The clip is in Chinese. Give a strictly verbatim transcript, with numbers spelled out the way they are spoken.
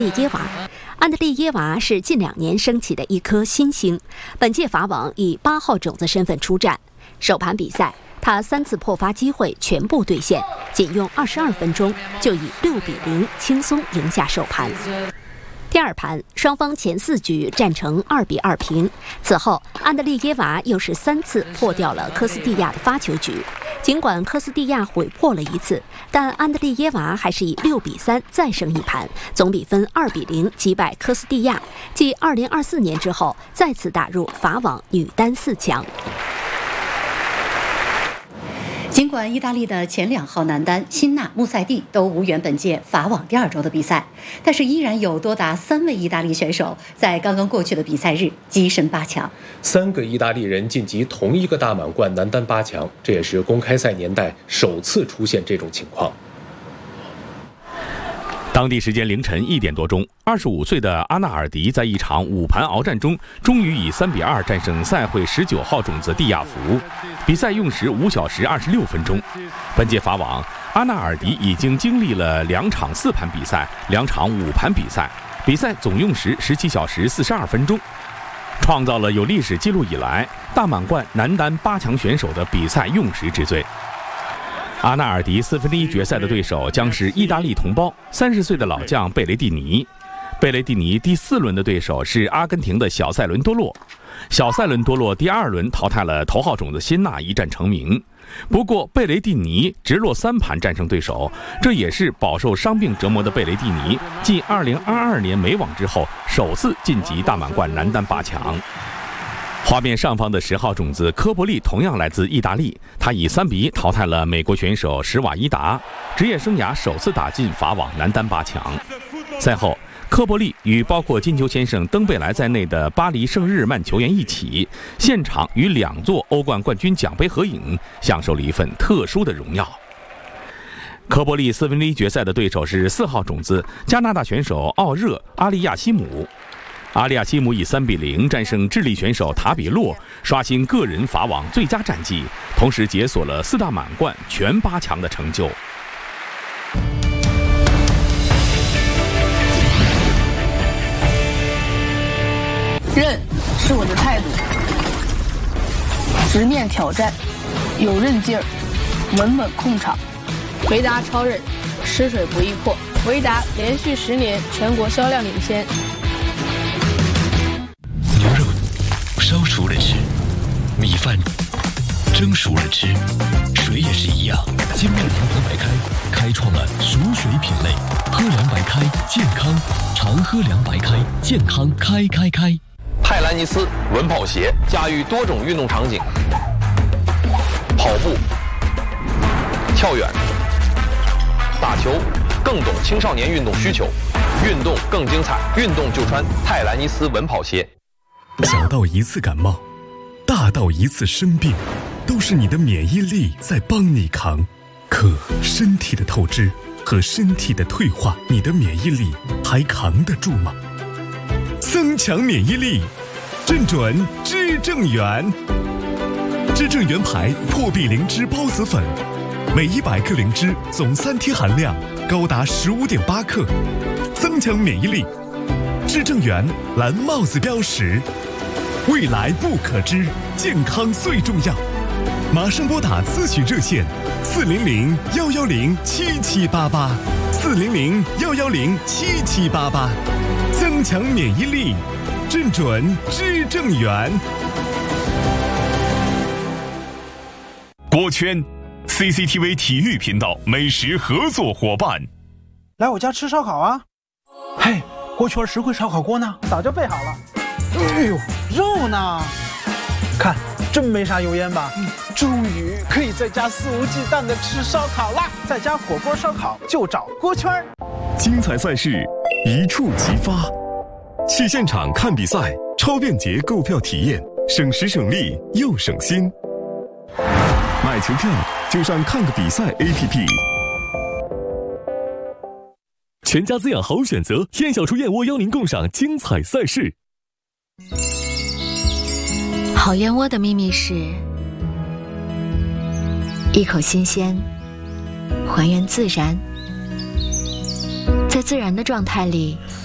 利耶娃。安德利耶娃是近两年升起的一颗新星，本届法网以八号种子身份出战。首盘比赛，他三次破发机会全部兑现，仅用二十二分钟就以六比零轻松赢下首盘。第二盘，双方前四局战成二比二平。此后，安德利耶娃又是三次破掉了科斯蒂亚的发球局。尽管科斯蒂亚毁破了一次，但安德利耶娃还是以六比三再胜一盘，总比分二比零击败科斯蒂亚，继二零二四年之后再次打入法网女单四强。 尽管意大利的前两号男单辛纳、穆塞蒂都无缘本届法网第二周的比赛，但是依然有多达三位意大利选手在刚刚过去的比赛日跻身八强。 三个意大利人晋级同一个大满贯男单八强，这也是公开赛年代首次出现这种情况。 当地时间凌晨一点多钟，二十五岁的阿纳尔迪在一场五盘鏖战中，终于以三比二战胜赛会十九号种子蒂亚福。比赛用时五小时二十六分钟。本届法网，阿纳尔迪已经经历了两场四盘比赛，两场五盘比赛，比赛总用时十七小时四十二分钟，创造了有历史记录以来大满贯男单八强选手的比赛用时之最。阿纳尔迪四分之一决赛的对手将是意大利同胞三十岁的老将贝雷蒂尼。贝雷蒂尼第四轮的对手是阿根廷的小塞伦多洛。小塞伦多洛第二轮淘汰了头号种子辛纳，一战成名。不过贝雷蒂尼直落三盘战胜对手，这也是饱受伤病折磨的贝雷蒂尼继二零二二年美网之后首次晋级大满贯男单八强。画面上方的十号种子科博利同样来自意大利，他以三比一淘汰了美国选手史瓦伊达，职业生涯首次打进法网男单八强。赛后，科博利与包括金球先生登贝莱在内的巴黎圣日耳曼球员一起，现场与两座欧冠冠军奖杯合影，享受了一份特殊的荣耀。科博利四分之一决赛的对手是四号种子加拿大选手奥热阿利亚西姆。阿利亚西姆以三比零战胜智利选手塔比洛，刷新个人法网最佳战绩，同时解锁了四大满贯全八强的成就。 韧是我的态度，直面挑战，有韧劲儿，稳稳控场。维达超韧，吃水不易破。维达连续十年全国销量领先。 牛肉烧熟了吃，米饭蒸熟了吃，水也是一样。金麦阳光白开开创了熟水品类，喝凉白开健康，常喝凉白开健康开开开。 泰兰尼斯稳跑鞋驾驭多种运动场景，跑步、跳远、打球，更懂青少年运动需求，运动更精彩，运动就穿泰兰尼斯稳跑鞋。 小到一次感冒，大到一次生病，都是你的免疫力在帮你扛。可身体的透支和身体的退化，你的免疫力还扛得住吗？增强免疫力，正准知正元。知正元牌破壁灵芝孢子粉，每一百克灵芝总三天含量高达十五点八克，增强免疫力。知正元蓝帽子标识，未来不可知，健康最重要。马上拨打咨询热线四零零幺幺零七七八八，四零零幺幺零七七八八，增强免疫力，正准知正元。 锅圈 C C T V 体育频道美食合作伙伴， 来我家吃烧烤啊！嘿，锅圈石灰烧烤锅呢？早就备好了。哎呦，肉呢？看，真没啥油烟吧？嗯，终于可以在家肆无忌惮的吃烧烤啦！在家火锅烧烤就找锅圈。 精彩赛事一触即发，去现场看比赛，超便捷购票体验，省时省力又省心。买球票就上看个比赛 A P P。全家滋养好选择，燕小厨燕窝邀您共赏精彩赛事。 好燕窝的秘密是一口新鲜，还原自然，在自然的状态里